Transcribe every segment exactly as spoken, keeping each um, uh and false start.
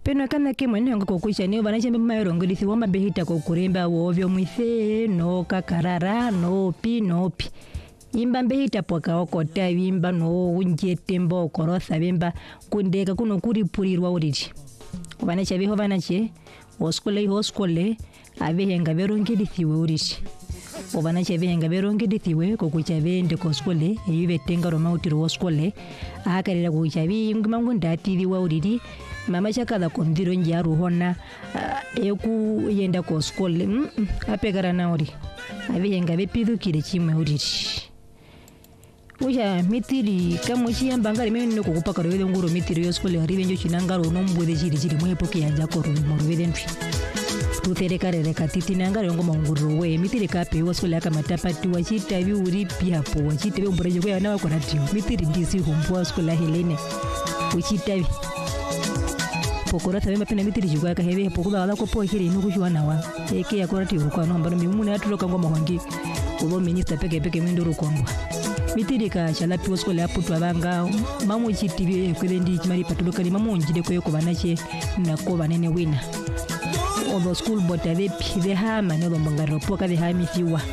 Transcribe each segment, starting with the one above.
peno kana ke mwene ngo kukucha ne bana chembe mayrongo lithi wamba behita ko kuremba wovyo mwithe no kakarara no pi no pi imba behita poka okota imba no unjete mbo korotha bemba kundeka kuno kuri purirwa uriti bana chabiho bana che oskole hoskole abehenga berongedithiwe uriti obana chabihenga berongedithiwe ko kuchabende ko skole yibe tengaro mautiro oskole ahakarira ko chabi ngmangu ndativi wa uriti mama chakala kondiro njaru hona uh, eku yenda ko skole mm, mm, apegara na uri abihenga bepidukire chimwe uriti uja mitiri kama chiyamba ngari mene no kukupaka rwede nguro mitiri yo skole ari benjo chinangaro no mbwede chiri chiri mwepo ke yanja ko mu rwede ntwi tutere kare reka titi nangaro ngo manguru we mitiri kape wo skole aka matapati wa chitabi uri pia po wa chitabi mbreje ko yana ko ratio mitiri ndisi humbo skole helene uchitabi pokora tabe mapena mitiri jigwa ka hebe pokula ala ko po hiri no kushwana wa eke yakora ti uruko no mbano mimuna atuloka ngo mahwangi ubo minister peke peke minduru kwangwa mitirika chala piwo skole aputwa banga mamu chitibi kwendi chimari patuluka ni mamu njide ko yokubana che nako banene wina obo school board ave pive hama no mbangaro poka de hami fiwa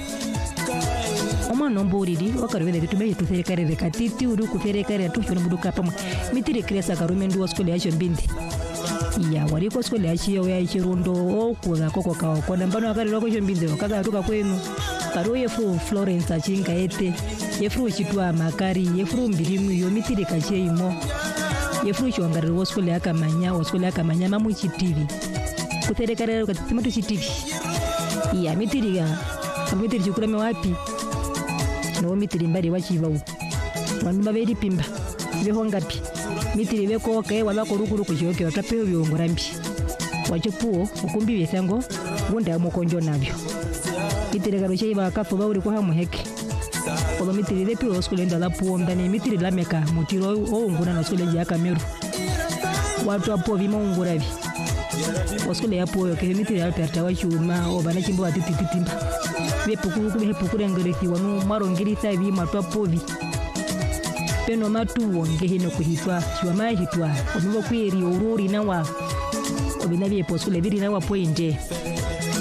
oma nomboridi wakarwele tume tutherekare rekatiti uru kutherekare tushona muduka pamwe mitiri kresa karumendu wa skole yacho mbindi ya wari ko skole yacho ya chirundo okuza koko kawo kona mbano akari loko cho mbindi kaza tuka kwenu karoye fu Florence achinga ete yefuru chitwa makari yefuru mbirimu yo mitiri kacheimo yefuru chwangariro woskole akamanya woskole akamanya mamu chitivi kuterekarero katima tu chitivi ya mitiri ga mitiri chukurame wapi no mitiri mbari wachiva wandu baberi pimba beho ngapi mitiri beko ke wala korukuru kujoke watapeyo byongorambi wachopuo ukumbi besango gunda mukonjo nabyo mitiri garo cheiba kapo bauri ko hamuheke oba mitiri lepi oskole ndala puomda ni mitiri lameka mutiro ounguna na skole ya kameru watu apo bima ungurabi oskole ya poyo ke mitiri alperta wa chuma oba na chimbo atiti titimba bepukuru kube hepukuru ngirithi wanu marongiri tabi matwa povi peno matu wonge no kuhitwa chwa mai hitwa obibo kweri ururi na wa obinabi poskole biri na wa pointe